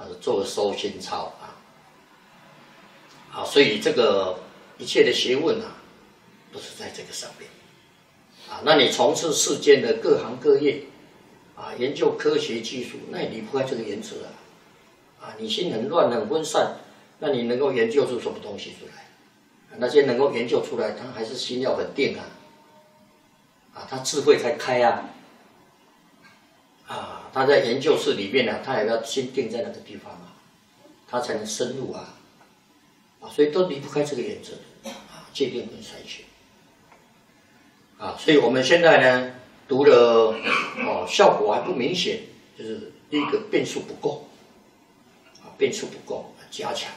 做收心操所以这个一切的学问都是在这个上面那你从事世间的各行各业研究科学技术，那也离不开这个原则你心很乱很分散，那你能够研究出什么东西出来？那些能够研究出来，他还是心要很定他智慧才开他在研究室里面他也要心定在那个地方他才能深入所以都离不开这个原则界定跟筛选所以我们现在呢读了效果还不明显，就是第一个变数不够变数不够加强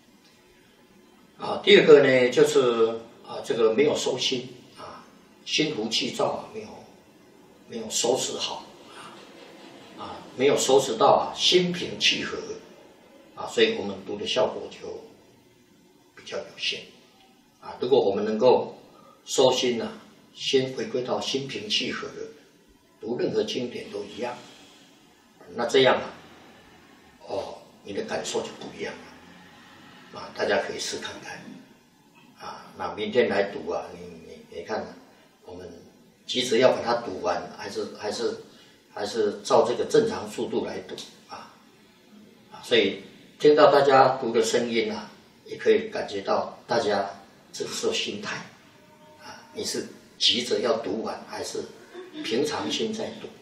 第二个呢就是这个没有收心心浮气躁没有收拾好没有收拾到心平气和所以我们读的效果就比较有限如果我们能够收心先回归到心平气和的，读任何经典都一样，那这样你的感受就不一样了大家可以试看看那明天来读你看我们急着要把它读完，还是照这个正常速度来读所以听到大家读的声音也可以感觉到大家这个时候心态你是急着要读完，还是平常心在读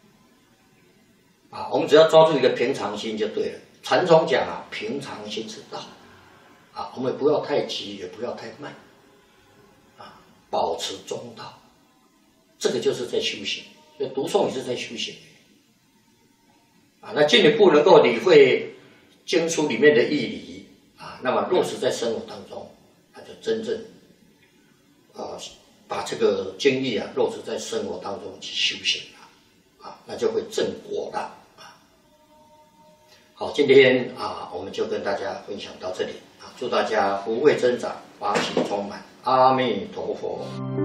我们只要抓住一个平常心就对了。禅宗讲平常心是道我们不要太急，也不要太慢保持中道，这个就是在修行。所以读诵也是在修行那进一步能够理会经书里面的义理那么落实在生活当中，那就真正把这个经义落实在生活当中去修行那就会正果了好，今天我们就跟大家分享到这里祝大家福慧增长，法喜充满，阿弥陀佛。